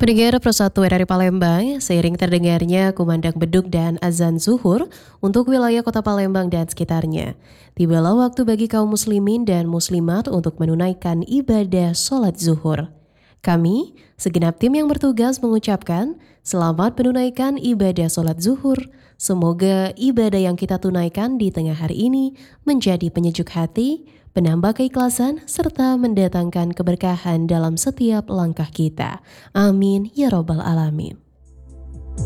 Pendengar Persatuan dari Palembang, seiring terdengarnya kumandang beduk dan azan zuhur untuk wilayah kota Palembang dan sekitarnya. Tibalah waktu bagi kaum muslimin dan muslimat untuk menunaikan ibadah sholat zuhur. Kami, segenap tim yang bertugas mengucapkan, selamat menunaikan ibadah sholat zuhur. Semoga ibadah yang kita tunaikan di tengah hari ini menjadi penyejuk hati, penambah keikhlasan, serta mendatangkan keberkahan dalam setiap langkah kita. Amin ya robbal alamin.